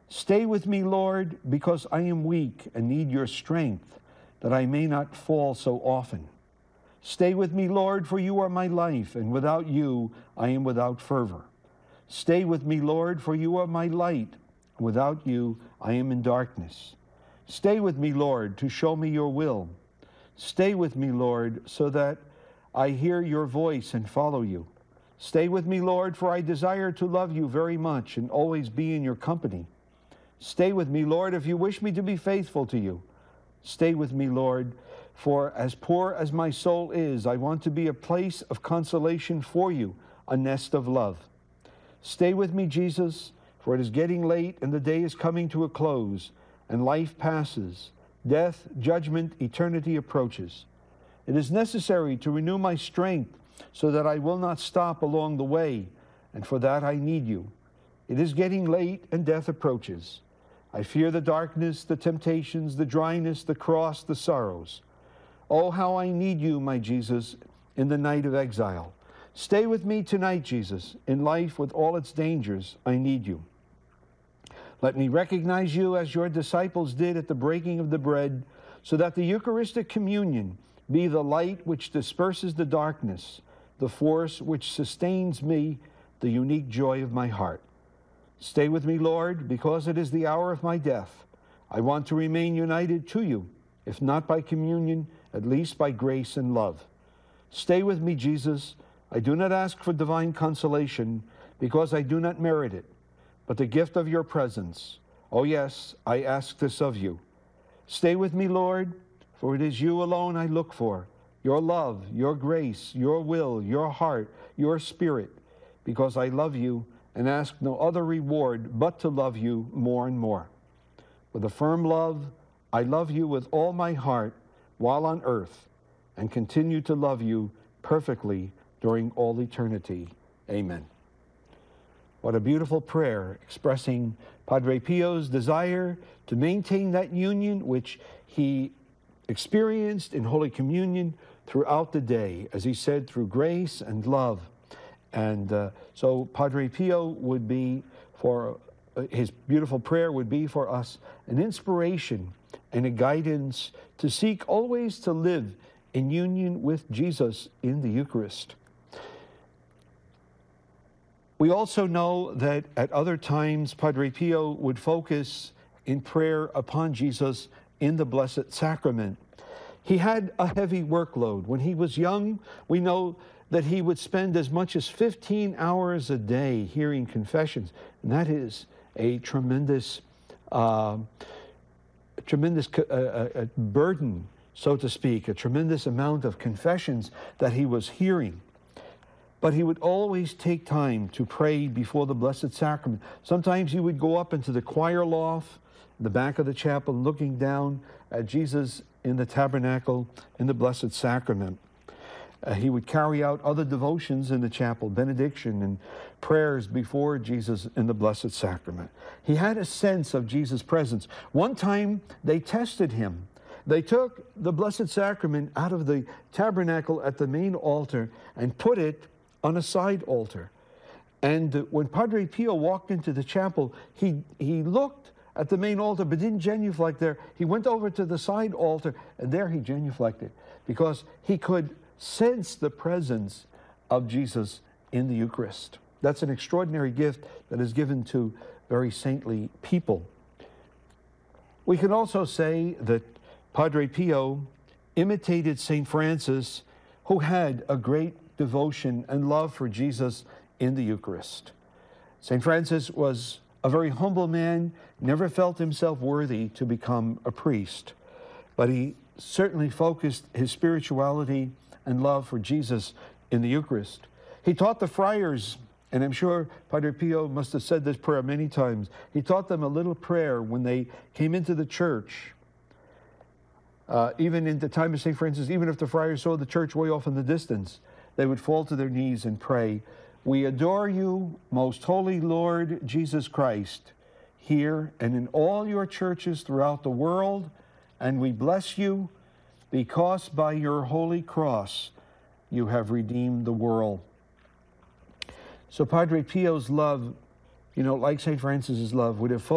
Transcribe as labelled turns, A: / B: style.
A: Stay with me, Lord, because I am weak and need your strength, that I may not fall so often. Stay with me, Lord, for you are my life, and without you I am without fervor. Stay with me, Lord, for you are my light. Without you I am in darkness. Stay with me, Lord, to show me your will. Stay with me, Lord, so that I hear your voice and follow you. Stay with me, Lord, for I desire to love you very much and always be in your company. Stay with me, Lord, if you wish me to be faithful to you. Stay with me, Lord, for as poor as my soul is, I want to be a place of consolation for you, a nest of love. Stay with me, Jesus, for it is getting late and the day is coming to a close, and life passes. Death, judgment, eternity approaches. It is necessary to renew my strength so that I will not stop along the way, and for that I need you. It is getting late and death approaches. I fear the darkness, the temptations, the dryness, the cross, the sorrows. Oh, how I need you, my Jesus, in the night of exile. Stay with me tonight, Jesus. In life with all its dangers, I need you. Let me recognize you as your disciples did at the breaking of the bread, so that the Eucharistic communion be the light which disperses the darkness, the force which sustains me, the unique joy of my heart. Stay with me, Lord, because it is the hour of my death. I want to remain united to you, if not by communion, at least by grace and love. Stay with me, Jesus. I do not ask for divine consolation, because I do not merit it, but the gift of your presence. Oh yes, I ask this of you. Stay with me, Lord, for it is you alone I look for, your love, your grace, your will, your heart, your spirit, because I love you and ask no other reward but to love you more and more. With a firm love, I love you with all my heart while on earth, and continue to love you perfectly during all eternity. Amen. What a beautiful prayer expressing Padre Pio's desire to maintain that union which he experienced in Holy Communion throughout the day, as he said, through grace and love. And so Padre Pio would be, for his beautiful prayer would be for us an inspiration and a guidance to seek always to live in union with Jesus in the Eucharist. We also know that at other times Padre Pio would focus in prayer upon Jesus in the Blessed Sacrament. He had a heavy workload. When he was young, we know that he would spend as much as 15 hours a day hearing confessions. And that is a tremendous burden, so to speak, a tremendous amount of confessions that he was hearing. But he would always take time to pray before the Blessed Sacrament. Sometimes he would go up into the choir loft, in the back of the chapel, looking down at Jesus in the tabernacle in the Blessed Sacrament. He would carry out other devotions in the chapel, benediction and prayers before Jesus in the Blessed Sacrament. He had a sense of Jesus' presence. One time they tested him. They took the Blessed Sacrament out of the tabernacle at the main altar and put it on a side altar. And when Padre Pio walked into the chapel, he looked at the main altar but didn't genuflect there. He went over to the side altar and there he genuflected, because he could sense the presence of Jesus in the Eucharist. That's an extraordinary gift that is given to very saintly people. We can also say that Padre Pio imitated St. Francis, who had a great devotion and love for Jesus in the Eucharist. St. Francis was a very humble man, never felt himself worthy to become a priest, but he certainly focused his spirituality and love for Jesus in the Eucharist. He taught the friars, and I'm sure Padre Pio must have said this prayer many times, he taught them a little prayer when they came into the church. Even in the time of St. Francis, even if the friars saw the church way off in the distance, they would fall to their knees and pray, "We adore you, most holy Lord Jesus Christ, here and in all your churches throughout the world, and we bless you because by your holy cross you have redeemed the world." So Padre Pio's love, like St. Francis's love, would have